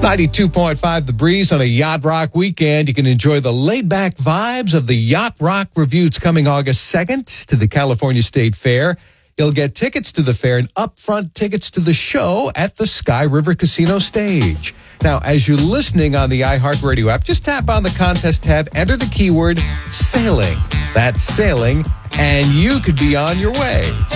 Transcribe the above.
92.5 The Breeze on a Yacht Rock weekend. You can enjoy the laid-back vibes of the Yacht Rock Review. It's coming August 2nd to the California State Fair. You'll get tickets to the fair and upfront tickets to the show at the Sky River Casino stage. Now, as you're listening on the iHeartRadio app, just tap on the contest tab, enter the keyword sailing. That's sailing, and you could be on your way.